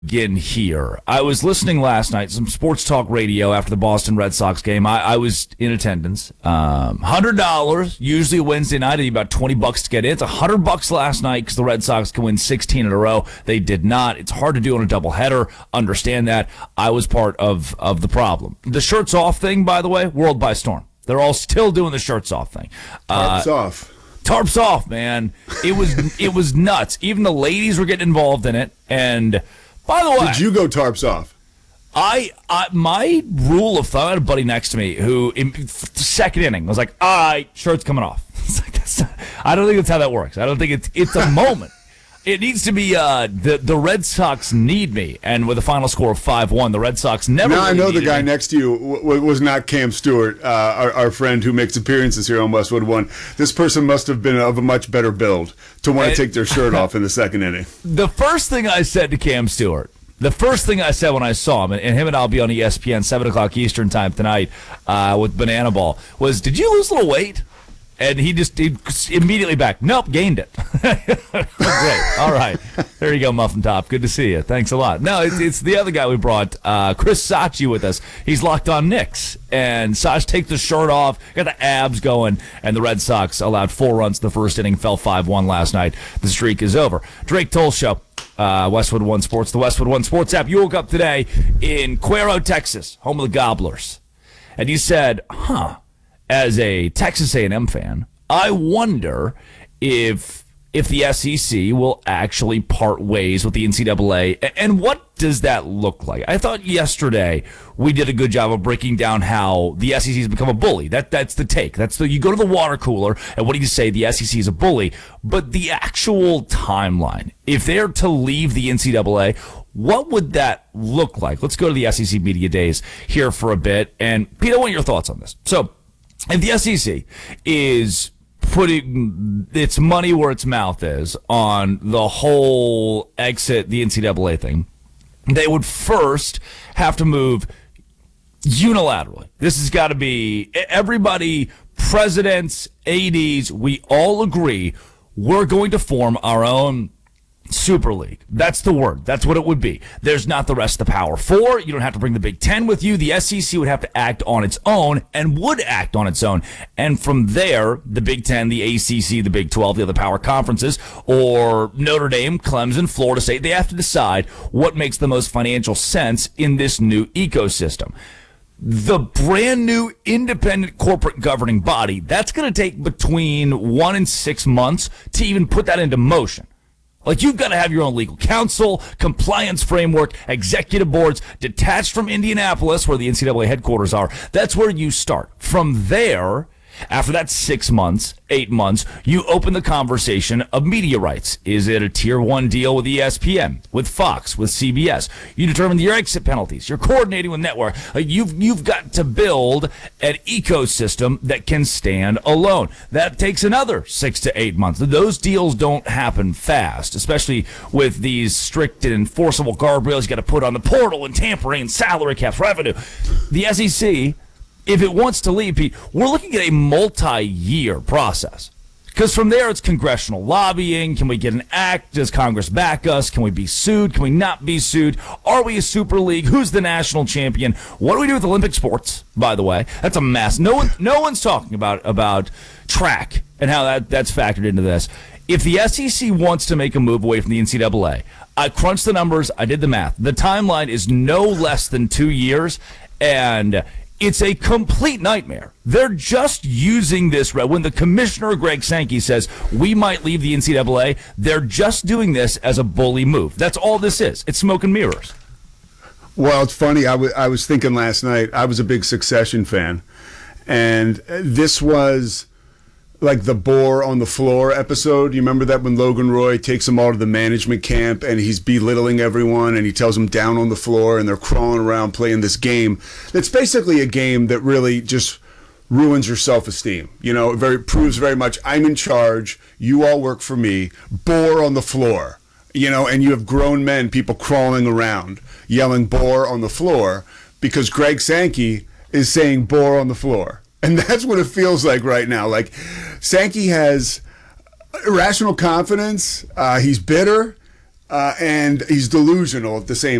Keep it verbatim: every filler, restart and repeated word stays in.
Again here. I was listening last night, some sports talk radio after the Boston Red Sox game. I, I was in attendance. Um, one hundred dollars, usually a Wednesday night, it'd be about twenty bucks to get in. It's one hundred bucks last night because the Red Sox can win sixteen in a row. They did not. It's hard to do on a doubleheader. Understand that. I was part of, of the problem. The shirts off thing, by the way, world by storm. They're all still doing the shirts off thing. Tarps uh, off. Tarps off, man. It was it was nuts. Even the ladies were getting involved in it. And by the way, did you go tarps off? I, I my rule of thumb, I had a buddy next to me who, in second inning, was like, all right, shirt's coming off. It's like, that's not, I don't think that's how that works. I don't think it's it's a moment. It needs to be, uh, the, the Red Sox need me. And with a final score of five one, the Red Sox never Now really I know the guy me. next to you w- was not Cam Stewart, uh, our, our friend who makes appearances here on Westwood One. This person must have been of a much better build to want to take their shirt off in the second inning. The first thing I said to Cam Stewart, the first thing I said when I saw him, and him and I'll be on E S P N, seven o'clock Eastern time tonight uh, with Banana Ball, was, did you lose a little weight? And he just he immediately back, nope, gained it. Great. All right. There you go, Muffin Top. Good to see you. Thanks a lot. No, it's, it's the other guy we brought, uh, Chris Sachi, with us. He's locked on Knicks. And Sach takes the shirt off, got the abs going, and the Red Sox allowed four runs in the first inning, fell five one last night. The streak is over. Drake Toll Show. Uh, Westwood One Sports, the Westwood One Sports app. You woke up today in Cuero, Texas, home of the Gobblers. And you said, huh, as a Texas A and M fan, I wonder if if the S E C will actually part ways with the N C double A. And what does that look like? I thought yesterday we did a good job of breaking down how the S E C has become a bully. That That's the take. That's the, you go to the water cooler, and what do you say? The S E C is a bully. But the actual timeline, if they're to leave the N C double A, what would that look like? Let's go to the S E C Media Days here for a bit. And, Pete, I want your thoughts on this. So, if the S E C is putting its money where its mouth is on the whole exit the N C double A thing, they would first have to move unilaterally. This has got to be everybody, presidents, A Ds, we all agree we're going to form our own Super League. That's the word. That's what it would be. There's not the rest of the Power Four. You don't have to bring the Big Ten with you. The S E C would have to act on its own and would act on its own. And from there, the Big Ten, the A C C, the Big twelve, the other power conferences, or Notre Dame, Clemson, Florida State, they have to decide what makes the most financial sense in this new ecosystem. The brand new independent corporate governing body, that's going to take between one and six months to even put that into motion. Like, you've got to have your own legal counsel, compliance framework, executive boards, detached from Indianapolis, where the N C double A headquarters are. That's where you start. From there, after that six months, eight months, you open the conversation of media rights. Is it a tier one deal with E S P N, with Fox, with C B S? You determine your exit penalties. You're coordinating with network. Like, you've you've got to build an ecosystem that can stand alone. That takes another six to eight months. Those deals don't happen fast, especially with these strict and enforceable guardrails you got to put on the portal and tampering and salary caps, revenue. The S E C, if it wants to leave, Pete, we're looking at a multi-year process. Because from there, it's congressional lobbying. Can we get an act? Does Congress back us? Can we be sued? Can we not be sued? Are we a super league? Who's the national champion? What do we do with Olympic sports, by the way? That's a mess. No one, no one's talking about, about track and how that, that's factored into this. If the S E C wants to make a move away from the N C double A, I crunched the numbers. I did the math. The timeline is no less than two years, and it's a complete nightmare. They're just using this. When the commissioner, Greg Sankey, says we might leave the N C double A, they're just doing this as a bully move. That's all this is. It's smoke and mirrors. Well, it's funny. I, w- I was thinking last night, I was a big Succession fan, and this was like the Boar on the Floor episode. You remember that, when Logan Roy takes them all to the management camp and he's belittling everyone and he tells them down on the floor and they're crawling around playing this game. That's basically a game that really just ruins your self-esteem. You know, it very proves very much, I'm in charge, you all work for me, Boar on the floor. You know, and you have grown men, people crawling around, yelling Boar on the floor because Greg Sankey is saying Boar on the floor. And that's what it feels like right now. Like, Sankey has irrational confidence. Uh, he's bitter. uh, and he's delusional at the same